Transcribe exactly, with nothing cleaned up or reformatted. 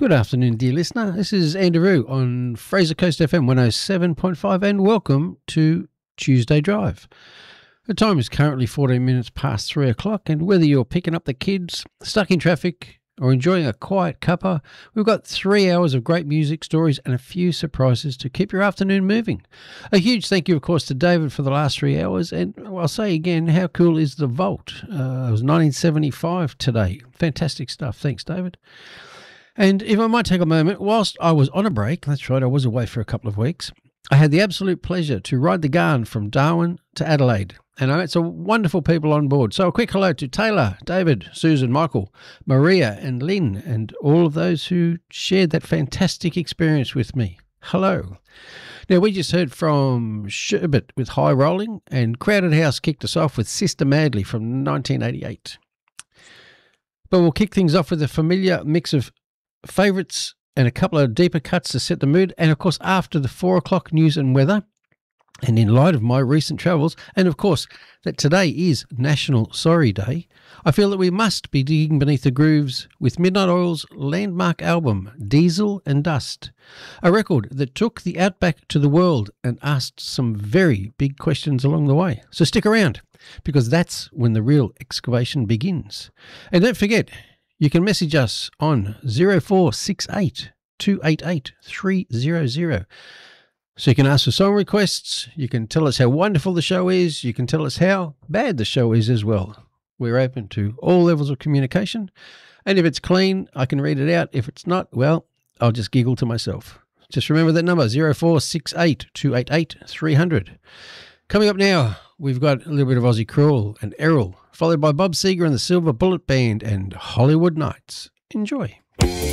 Good afternoon, dear listener. This is Andrew on Fraser Coast F M one oh seven point five, and welcome to Tuesday Drive. The time is currently fourteen minutes past three o'clock, and whether you're picking up the kids, stuck in traffic, or enjoying a quiet cuppa, we've got three hours of great music, stories, and a few surprises to keep your afternoon moving. A huge thank you, of course, to David for the last three hours, and I'll say again, how cool is The Vault? Uh, it was nineteen seventy-five today. Fantastic stuff. Thanks, David. And if I might take a moment, whilst I was on a break, that's right, I was away for a couple of weeks, I had the absolute pleasure to ride the Garn from Darwin to Adelaide. And I met some wonderful people on board. So a quick hello to Taylor, David, Susan, Michael, Maria and Lynn, and all of those who shared that fantastic experience with me. Hello. Now, we just heard from Sherbet with High Rolling, and Crowded House kicked us off with Sister Madly from nineteen eighty-eight. But we'll kick things off with a familiar mix of favourites and a couple of deeper cuts to set the mood, and of course after the four o'clock news and weather, and in light of my recent travels, and of course that today is National Sorry Day, I feel that we must be digging beneath the grooves with Midnight Oil's landmark album Diesel and Dust, a record that took the Outback to the world and asked some very big questions along the way. So stick around, because that's when the real excavation begins. And don't forget, you can message us on zero four six eight, two eight eight, three zero zero. So you can ask for song requests, you can tell us how wonderful the show is, you can tell us how bad the show is as well. We're open to all levels of communication, and if it's clean, I can read it out. If it's not, well, I'll just giggle to myself. Just remember that number, zero four six eight, two eight eight, three hundred. Coming up now, we've got a little bit of Aussie Crawl and Errol, followed by Bob Seger and the Silver Bullet Band and Hollywood Nights. Enjoy.